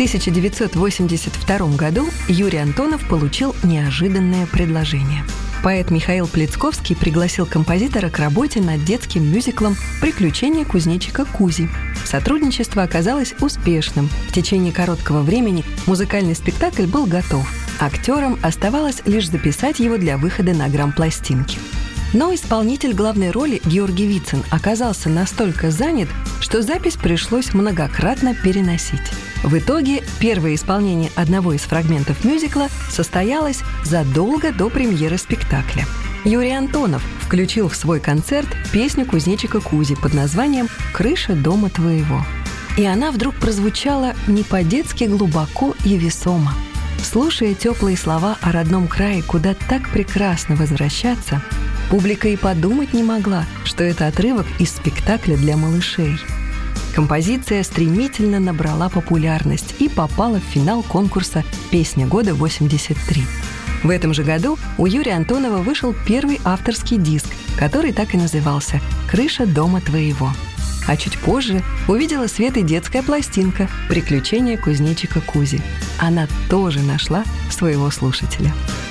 1982 году Юрий Антонов получил неожиданное предложение. Поэт Михаил Плецковский пригласил композитора к работе над детским мюзиклом «Приключения кузнечика Кузи». Сотрудничество оказалось успешным. В течение короткого времени музыкальный спектакль был готов. Актерам оставалось лишь записать его для выхода на грампластинке. Но исполнитель главной роли Георгий Вицин оказался настолько занят, что запись пришлось многократно переносить. В итоге первое исполнение одного из фрагментов мюзикла состоялось задолго до премьеры спектакля. Юрий Антонов включил в свой концерт песню кузнечика Кузи под названием «Крыша дома твоего». И она вдруг прозвучала не по-детски глубоко и весомо. Слушая теплые слова о родном крае, куда так прекрасно возвращаться, публика и подумать не могла, что это отрывок из спектакля для малышей. Композиция стремительно набрала популярность и попала в финал конкурса «Песня года 83». В этом же году у Юрия Антонова вышел первый авторский диск, который так и назывался «Крыша дома твоего». А чуть позже увидела свет и детская пластинка «Приключения кузнечика Кузи». Она тоже нашла своего слушателя.